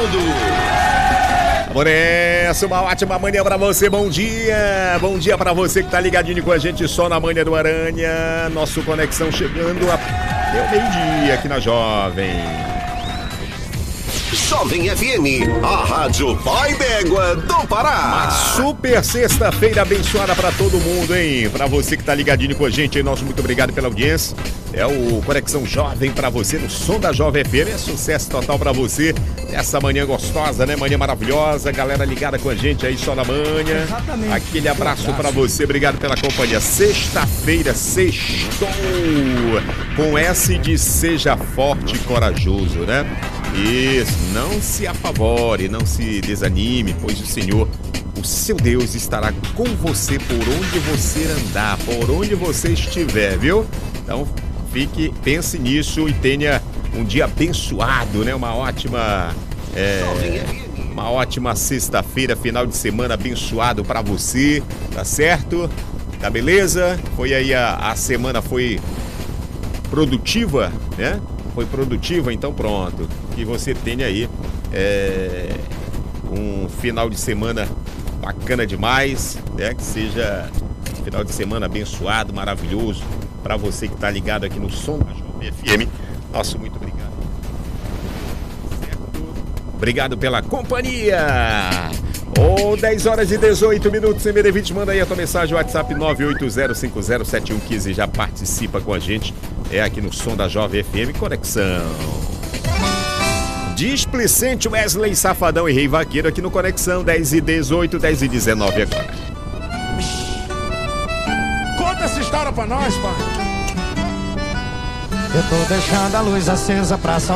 Ronaldo. Por essa, uma ótima manhã pra você, bom dia pra você que tá ligadinho com a gente só na Manhã do Aranha, nosso Conexão chegando até o meio-dia aqui na Jovem. Jovem FM, a rádio pai d'égua do Pará. Uma super sexta-feira abençoada pra todo mundo, hein? Pra você que tá ligadinho com a gente, hein? Nosso muito obrigado pela audiência. É o Conexão Jovem pra você, no som da Jovem FM. É sucesso total pra você. Essa manhã gostosa, né? Manhã maravilhosa. Galera ligada com a gente aí só na manhã. Exatamente. Aquele abraço pra você. Obrigado pela companhia. Sexta-feira, sextou. Com S de seja forte e corajoso, né? Isso, não se apavore, não se desanime, pois o Senhor, o seu Deus, estará com você por onde você andar, por onde você estiver, viu? Então, pense nisso e tenha um dia abençoado, né? Uma ótima sexta-feira, final de semana abençoado pra você, tá certo? Tá beleza? Foi aí a semana foi produtiva, né? Foi produtiva, então pronto. Que você tenha aí um final de semana bacana demais, né? Que seja um final de semana abençoado, maravilhoso, para você que tá ligado aqui no som da Jovem FM. Nosso muito obrigado. Certo? Obrigado pela companhia. 10 horas e 18 minutos, em Merevite, manda aí a tua mensagem, WhatsApp 980507115, já participa com a gente, aqui no som da Jovem FM Conexão. Displicente, Wesley Safadão e Rei Vaqueiro aqui no Conexão, 10 e 18, 10 e 19 agora. Conta essa história pra nós, pai. Eu tô deixando a luz acesa pra